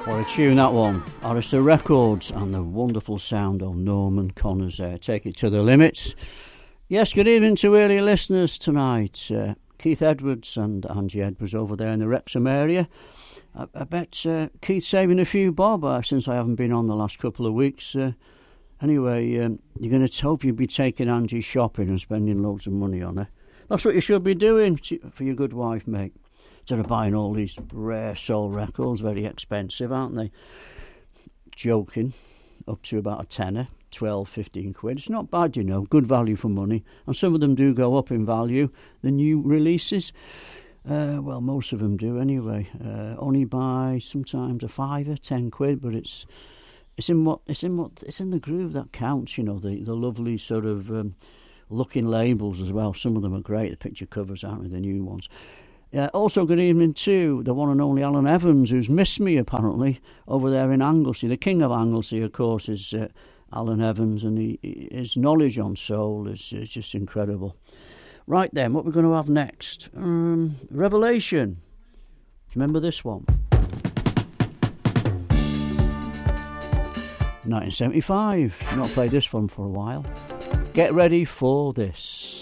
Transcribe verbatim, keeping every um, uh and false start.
What a tune, that one. Arista Records and the wonderful sound of Norman Connors there. Take it to the limits. Yes, good evening to early listeners tonight. Uh, Keith Edwards and Angie Edwards over there in the Wrexham area. I, I bet uh, Keith's saving a few bob uh, since I haven't been on the last couple of weeks. Uh, anyway, um, you're going to hope you'll be taking Angie shopping and spending loads of money on her. That's what you should be doing for your good wife, mate. Instead of buying all these rare soul records, very expensive, aren't they? Joking, up to about a tenner, twelve, fifteen quid. It's not bad, you know, good value for money. And some of them do go up in value, the new releases. Uh, well, most of them do anyway. Uh, only by sometimes a fiver, ten quid, but it's it's in what it's in what it's in the groove that counts, you know, the, the lovely sort of um, looking labels as well. Some of them are great, the picture covers, aren't they, the new ones. Uh, also, good evening to the one and only Alan Evans, who's missed me, apparently, over there in Anglesey. The king of Anglesey, of course, is uh, Alan Evans, and he, his knowledge on soul is, is just incredible. Right then, what we're going to have next? Um, Revelation. Do you remember this one? nineteen seventy-five. Not played this one for a while. Get ready for this.